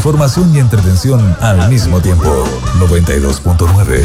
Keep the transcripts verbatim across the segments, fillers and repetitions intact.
información y entretención al mismo tiempo. noventa y dos punto nueve.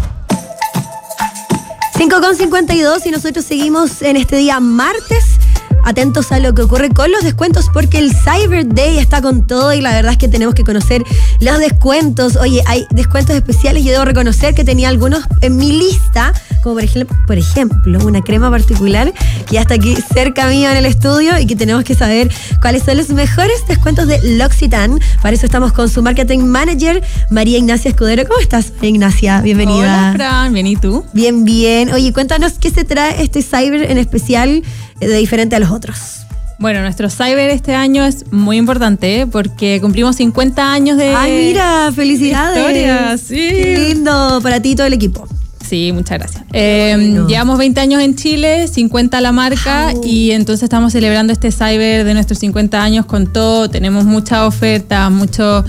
cinco con cincuenta y dos y nosotros seguimos en este día martes. Atentos a lo que ocurre con los descuentos porque el Cyber Day está con todo y la verdad es que tenemos que conocer los descuentos. Oye, hay descuentos especiales. Yo debo reconocer que tenía algunos en mi lista, como por ejemplo, por ejemplo una crema particular que ya está aquí cerca mío en el estudio y que tenemos que saber cuáles son los mejores descuentos de L'Occitane. Para eso estamos con su Marketing Manager, María Ignacia Escudero. ¿Cómo estás, María Ignacia? Bienvenida. Hola, Fran. Bien, ¿y tú? Bien, bien. Oye, cuéntanos qué se trae este Cyber en especial de diferente a los otros. Bueno, nuestro Cyber este año es muy importante ¿eh? porque cumplimos cincuenta años de ¡Ay, mira! ¡Felicidades! Historia, sí. ¡Qué lindo! Para ti y todo el equipo. Sí, muchas gracias. Eh, bueno. Llevamos veinte años en Chile, cincuenta la marca wow. y entonces estamos celebrando este Cyber de nuestros cincuenta años con todo. Tenemos muchas ofertas, mucho...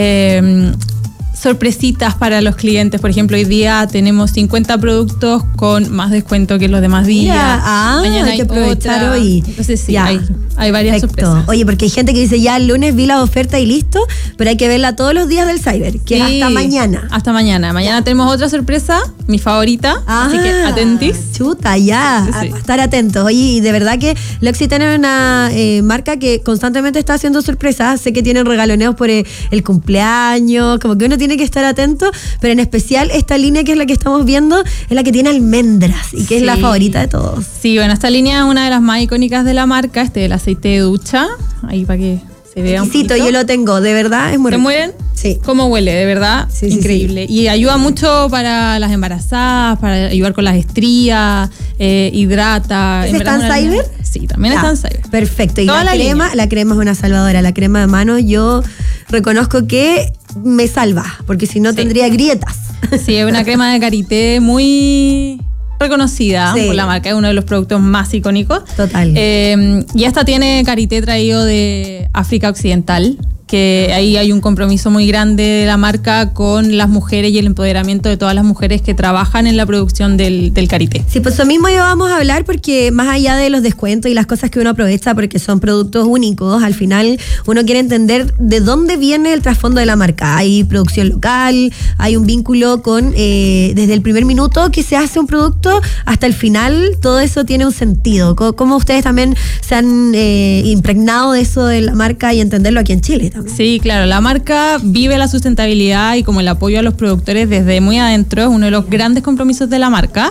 Eh, sorpresitas para los clientes. Por ejemplo, hoy día tenemos cincuenta productos con más descuento que los demás días. Ya, ah, mañana hay que aprovechar otra. Hoy. Entonces sí, ya. hay, hay varias Perfecto. sorpresas. Oye, porque hay gente que dice ya el lunes vi la oferta y listo, pero hay que verla todos los días del Cyber, que sí, es hasta mañana. Hasta mañana. Mañana ya. tenemos otra sorpresa, mi favorita, ah, así que atentis. Chuta, ya, sí. a estar atentos. Oye, y de verdad que L'Occitane es una eh, marca que constantemente está haciendo sorpresas. Sé que tienen regaloneos por el, el cumpleaños, como que uno tiene que estar atento, pero en especial esta línea que es la que estamos viendo es la que tiene almendras y que sí. es la favorita de todos. Sí, bueno, esta línea es una de las más icónicas de la marca, este el aceite de ducha, ahí para que se vea un poquito. Yo lo tengo, de verdad es muy rico. ¿Te mueren? Sí. ¿Cómo huele? De verdad, sí, increíble. Sí, sí. Y ayuda mucho para las embarazadas, para ayudar con las estrías, eh, hidrata. ¿Está en Cyber? Sí, también ya, está en Cyber. Perfecto. Y Toda la, la crema, línea. la crema es una salvadora. La crema de mano yo reconozco que me salva, porque si no sí. tendría grietas. Sí, es una crema de karité muy reconocida sí. por la marca, es uno de los productos más icónicos. Total. Eh, y esta tiene karité traído de África Occidental, que ahí hay un compromiso muy grande de la marca con las mujeres y el empoderamiento de todas las mujeres que trabajan en la producción del, del karité. Sí, pues eso mismo ya vamos a hablar porque más allá de los descuentos y las cosas que uno aprovecha porque son productos únicos, al final uno quiere entender de dónde viene el trasfondo de la marca. Hay producción local, hay un vínculo con eh, desde el primer minuto que se hace un producto hasta el final, todo eso tiene un sentido. ¿Cómo ustedes también se han eh, impregnado de eso de la marca y entenderlo aquí en Chile? Sí, claro, la marca vive la sustentabilidad y como el apoyo a los productores desde muy adentro es uno de los grandes compromisos de la marca.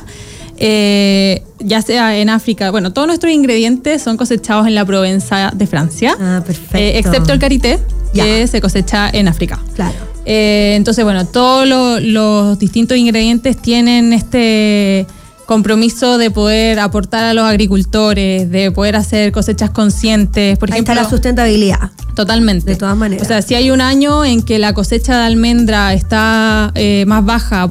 Eh, ya sea en África, bueno, todos nuestros ingredientes son cosechados en la Provenza de Francia. Ah, perfecto. Eh, excepto el karité, ya. que se cosecha en África. Claro. Eh, entonces, bueno, todos lo, los distintos ingredientes tienen este compromiso de poder aportar a los agricultores, de poder hacer cosechas conscientes. Por Ahí ejemplo, está la sustentabilidad. Totalmente. De todas maneras. O sea, si hay un año en que la cosecha de almendra está eh, más baja